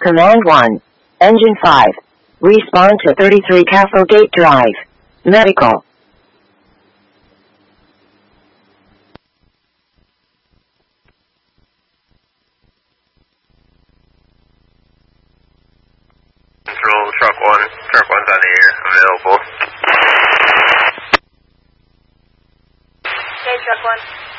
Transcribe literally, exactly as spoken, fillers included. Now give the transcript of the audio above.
Command one. Engine five. Respawn to thirty-three Castlegate Drive. Medical. Control, truck one. Truck one's on the air. Available. Okay, truck one.